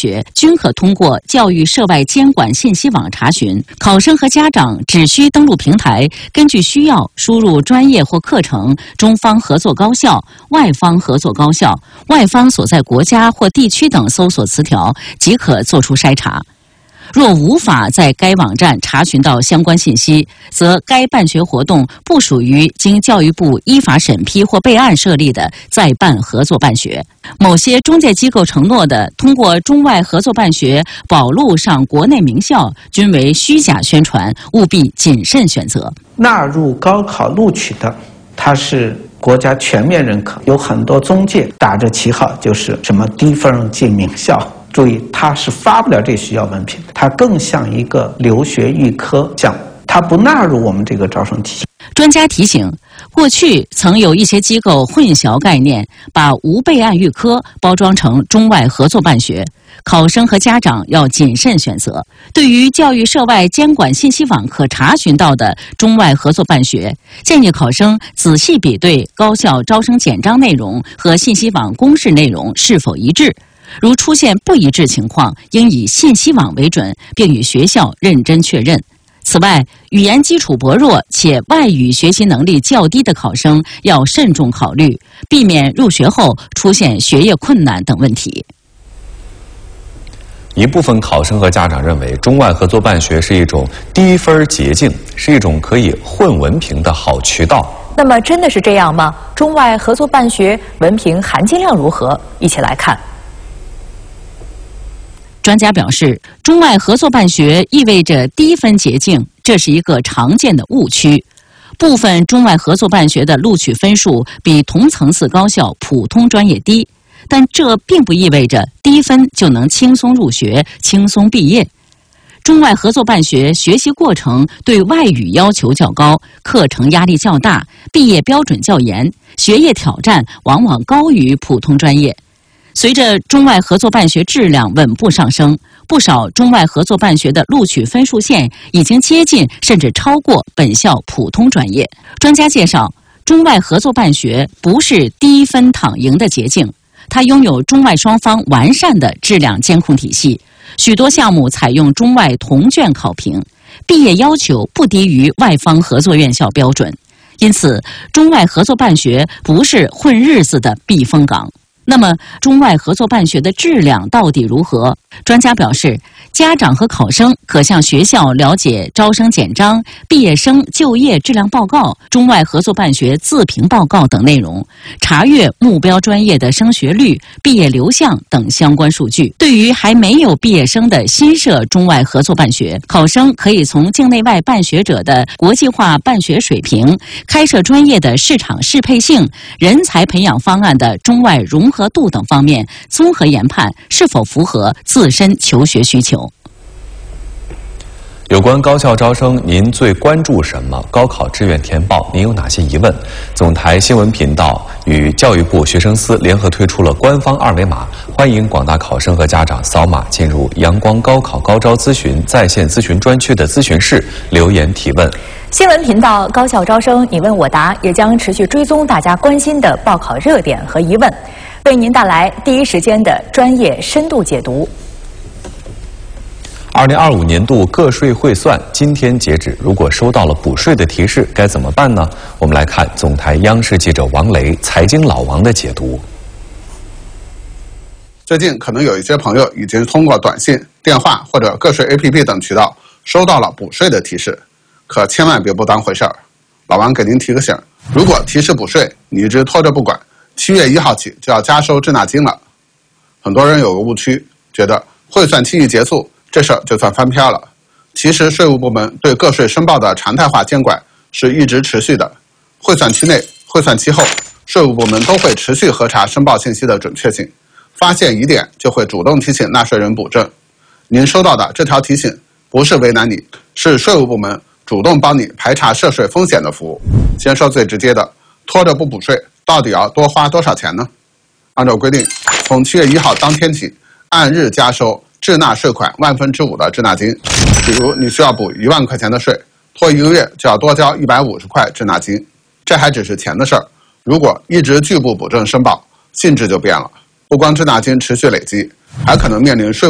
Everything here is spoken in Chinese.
学均可通过教育涉外监管信息网查询。考生和家长只需登录平台，根据需要输入专业或课程、中方合作高校、外方合作高校、外方所在国家或地区等搜索词条，即可作出筛查。若无法在该网站查询到相关信息，则该办学活动不属于经教育部依法审批或备案设立的在办合作办学。某些中介机构承诺的通过中外合作办学保录上国内名校，均为虚假宣传，务必谨慎选择。 纳入高考录取的，它是国家全面认可，有很多中介打着旗号就是什么低分进名校。注意，它是发不了这学校文凭，它更像一个留学预科项目，它不纳入我们这个招生体系。 专家提醒，过去曾有一些机构混淆概念，把无备案预科包装成中外合作办学，考生和家长要谨慎选择。对于教育涉外监管信息网可查询到的中外合作办学，建议考生仔细比对高校招生简章内容和信息网公示内容是否一致。如出现不一致情况，应以信息网为准，并与学校认真确认。此外，语言基础薄弱且外语学习能力较低的考生要慎重考虑，避免入学后出现学业困难等问题。 一部分考生和家长认为，中外合作办学是一种低分捷径，是一种可以混文凭的好渠道。 那么，真的是这样吗？中外合作办学文凭含金量如何？一起来看。 专家表示，中外合作办学意味着低分捷径，这是一个常见的误区。部分中外合作办学的录取分数比同层次高校普通专业低，但这并不意味着低分就能轻松入学、轻松毕业。中外合作办学学习过程对外语要求较高，课程压力较大，毕业标准较严，学业挑战往往高于普通专业。随着中外合作办学质量稳步上升，不少中外合作办学的录取分数线已经接近甚至超过本校普通专业。专家介绍，中外合作办学不是低分躺赢的捷径，它拥有中外双方完善的质量监控体系，许多项目采用中外同卷考评，毕业要求不低于外方合作院校标准。因此，中外合作办学不是混日子的避风港。那么，中外合作办学的质量到底如何？专家表示，家长和考生可向学校了解招生简章、毕业生就业质量报告、中外合作办学自评报告等内容，查阅目标专业的升学率、毕业流向等相关数据。对于还没有毕业生的新设中外合作办学，考生可以从境内外办学者的国际化办学水平、开设专业的市场适配性、人才培养方案的中外融合度等方面综合研判是否符合自身求学需求。 有关高校招生，您最关注什么？高考志愿填报，您有哪些疑问？总台新闻频道与教育部学生司联合推出了官方二维码，欢迎广大考生和家长扫码进入阳光高考高招咨询在线咨询专区的咨询室留言提问。 新闻频道高校招生你问我答也将持续追踪大家关心的报考热点和疑问，为您带来第一时间的专业深度解读。 2025年度个税汇算今天截止，如果收到了补税的提示，该怎么办呢？我们来看总台央视记者王雷、财经老王的解读。 最近可能有一些朋友已经通过短信、电话或者个税 APP 等渠道收到了补税的提示，可千万别不当回事儿。老王给您提个醒，如果提示补税，你一直拖着不管，7月1号起就要加收滞纳金了。很多人有个误区，觉得汇算期一结束，这事儿就算翻篇了。其实税务部门对个税申报的常态化监管是一直持续的，汇算期内、汇算期后，税务部门都会持续核查申报信息的准确性，发现疑点就会主动提醒纳税人补正。您收到的这条提醒不是为难你，是税务部门主动帮你排查涉税风险的服务。先说最直接的，拖着不补税，到底要多花多少钱呢？按照规定，从7月1号当天起，按日加收滞纳税款5/1000的滞纳金。比如你需要补1万块钱的税，拖1个月就要多交150块滞纳金。这还只是钱的事儿，如果一直拒不补正申报，性质就变了，不光滞纳金持续累积，还可能面临税